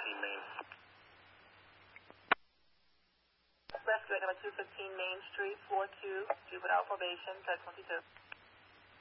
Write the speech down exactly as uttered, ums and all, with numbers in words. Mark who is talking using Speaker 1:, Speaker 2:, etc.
Speaker 1: fifteen Main.
Speaker 2: Rescue at number two fifteen Main Street, floor two, juvenile probation, ten twenty-two.